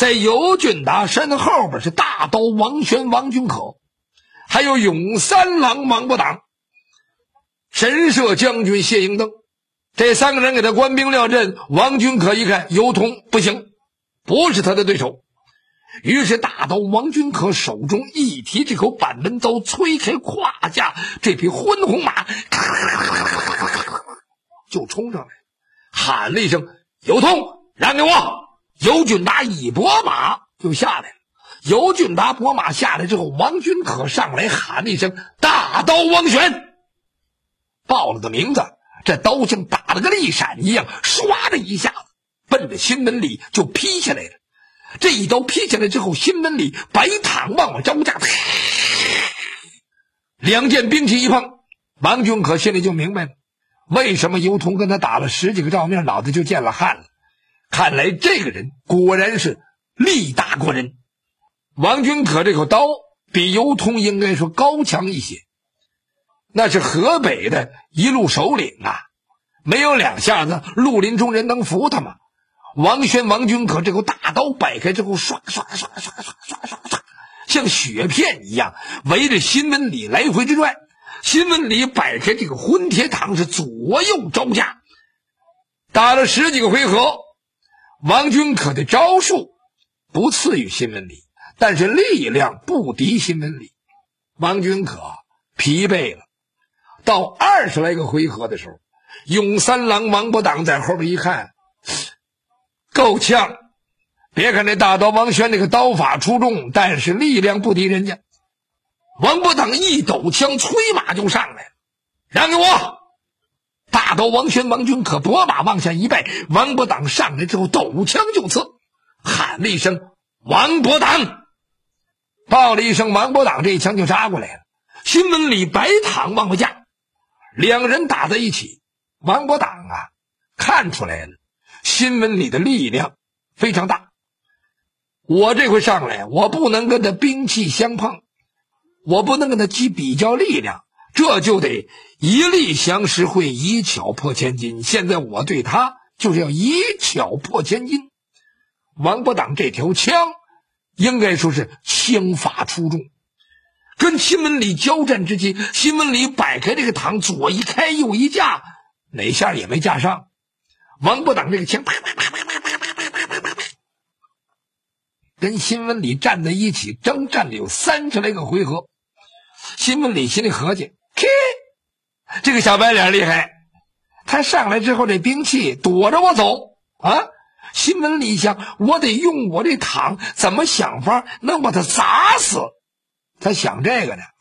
在尤俊达身后边是大刀王宣、王君可，还有勇三郎王伯党、神社将军谢应登。这3个人给他官兵料阵。王君可一看尤通不行，不是他的对手，于是大刀王君可手中一提这口板门刀，催开胯下这匹昏红马，就冲上来，喊了一声：“尤通，让给我！”尤俊达一拨马就下来了。尤俊达拨马下来之后，王君可上来喊了一声：“大刀王宣！”报了个名字，这刀像打了个利闪一样，唰的一下子奔着新门里就劈下来了。这一刀劈下来之后，新门里白躺往我招架，两件兵器一碰，王君可心里就明白了，为什么尤通跟他打了10几个照面，脑袋就见了汗了。看来这个人果然是力大过人。王君可这口刀比尤通应该说高强一些，那是河北的一路首领啊，没有2下子绿林中人能服他吗？王宣、王君可这口大刀摆开之后，刷刷刷刷刷刷刷刷，像雪片一样围着新门里来回之转。新门里摆开这个混铁堂是左右招架，打了10几个回合。王君可的招数不次于新门里，但是力量不敌新门里。王君可疲惫了。到20来个回合的时候，勇三郎王伯党在后边一看，够呛。别看这大刀王宣这个刀法出众，但是力量不敌人家。王伯党一抖枪，催马就上来了，让给我！大刀王宣、王君可拨马往下一拜，王伯党上来之后抖枪就刺，喊了一声：“王伯党！”报了一声王伯党，这一枪就扎过来了。新门里白躺往回架，2人打在一起。王伯党啊，看出来了，新门里的力量非常大。我这回上来，我不能跟他兵器相碰，我不能跟他比较力量，这就得一力降10会，以巧破千金。现在我对他就是要以巧破千金。王伯党这条枪应该说是枪法出众，跟新门里交战之际，新门里摆开这个膛，左一开右一架，哪下也没架上。王伯党这个枪啪啪啪啪啪啪啪啪啪啪，跟新闻里站在一起，争战了有30来个回合。新闻里心里合计，这个小白脸厉害，他上来之后这兵器躲着我走啊！新闻里想，我得用我这膛怎么想法能把他砸死。他想这个呢，